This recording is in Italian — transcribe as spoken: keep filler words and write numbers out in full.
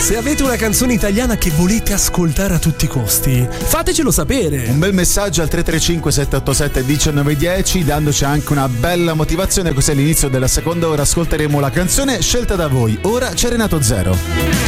Se avete una canzone italiana che volete ascoltare a tutti i costi, fatecelo sapere. Un bel messaggio al tre tre cinque sette otto sette uno nove uno zero, dandoci anche una bella motivazione, così all'inizio della seconda ora ascolteremo la canzone scelta da voi. Ora c'è Renato Zero.